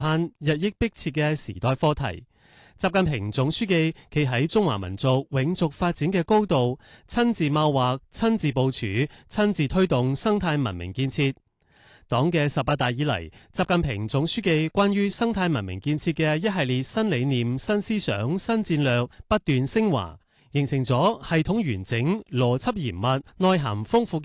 日益迫切嘅時代課題。習近平總書記企喺中華民族永續發展嘅高度，親自謀劃、親自部署、親自推動生態文明建設。黨嘅18大以嚟，習近平總書記關於生態文明建設嘅一系列新理念、新思想、新戰略不斷升華，形成咗系統完整、邏輯嚴密、內涵豐富